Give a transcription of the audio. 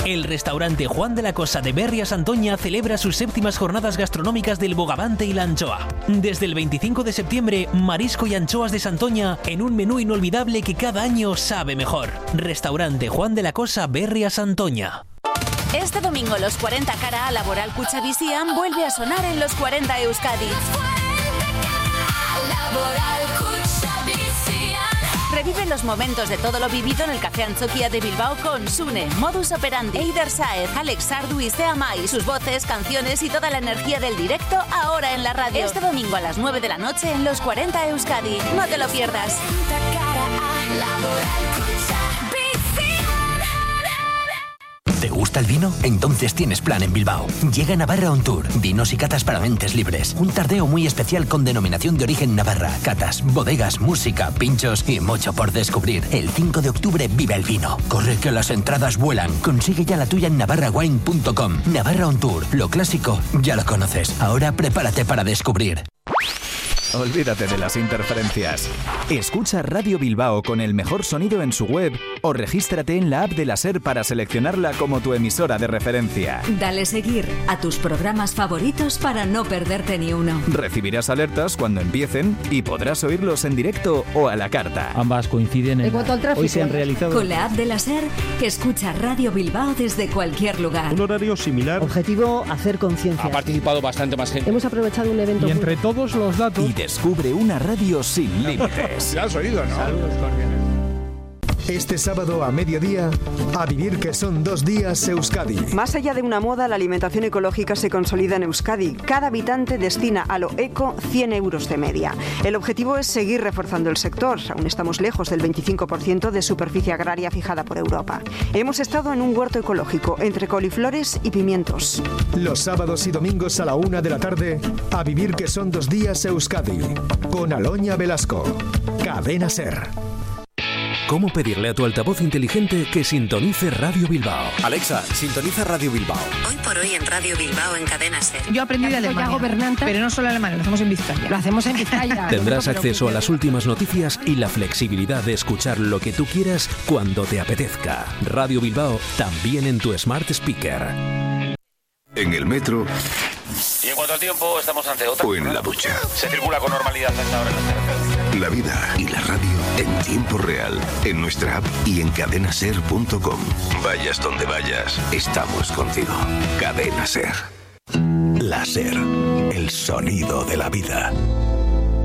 El restaurante Juan de la Cosa de Berria Santoña celebra sus 7ª jornadas gastronómicas del bogavante y la anchoa. Desde el 25 de septiembre, marisco y anchoas de Santoña en un menú inolvidable que cada año sabe mejor. Restaurante Juan de la Cosa Berria Santoña. Este domingo los 40 cara a Laboral Cuchavisian vuelve a sonar en los 40 Euskadi. Revive los momentos de todo lo vivido en el Café Antzoquia de Bilbao con Sune, Modus Operandi, Eider Saez, Alex Sardu y Seamai. Sus voces, canciones y toda la energía del directo ahora en la radio. Este domingo a las 9 de la noche en los 40 Euskadi. No te lo pierdas. ¿Te gusta el vino? Entonces tienes plan en Bilbao. Llega Navarra On Tour, vinos y catas para mentes libres. Un tardeo muy especial con denominación de origen Navarra. Catas, bodegas, música, pinchos y mucho por descubrir. El 5 de octubre vive el vino. Corre que las entradas vuelan. Consigue ya la tuya en navarrawine.com. Navarra On Tour, lo clásico ya lo conoces. Ahora prepárate para descubrir. Olvídate de las interferencias. Escucha Radio Bilbao con el mejor sonido en su web o regístrate en la app de la SER para seleccionarla como tu emisora de referencia. Dale seguir a tus programas favoritos para no perderte ni uno. Recibirás alertas cuando empiecen y podrás oírlos en directo o a la carta. Ambas coinciden en cuanto al tráfico, hoy se han realizado. Con la app de la SER, que escucha Radio Bilbao desde cualquier lugar. Un horario similar. Objetivo, hacer conciencia. Ha participado bastante más gente. Hemos aprovechado un evento. Y entre todos los datos. Y descubre una radio sin límites. ¿Ya has oído, no? Saludos cordiales. Este sábado a mediodía, a vivir que son 2 días Euskadi. Más allá de una moda, la alimentación ecológica se consolida en Euskadi. Cada habitante destina a lo eco 100 euros de media. El objetivo es seguir reforzando el sector. Aún estamos lejos del 25% de superficie agraria fijada por Europa. Hemos estado en un huerto ecológico, entre coliflores y pimientos. Los sábados y domingos a la 1 de la tarde, a vivir que son 2 días Euskadi. Con Aloña Velasco. Cadena SER. ¿Cómo pedirle a tu altavoz inteligente que sintonice Radio Bilbao? Alexa, sintoniza Radio Bilbao. Hoy por hoy en Radio Bilbao en Cadena SER. Yo aprendí de Alemania, pero no solo alemán, lo hacemos en Vizcaya. Lo hacemos en Vizcaya. Tendrás acceso a las últimas noticias y la flexibilidad de escuchar lo que tú quieras cuando te apetezca. Radio Bilbao también en tu Smart Speaker. En el metro. Y en cuanto al tiempo, estamos ante otra. O en la ducha. Se circula con normalidad a esta hora en las carreteras. La vida y la radio en tiempo real, en nuestra app y en cadenaser.com. Vayas donde vayas, estamos contigo. Cadena SER. La SER, el sonido de la vida.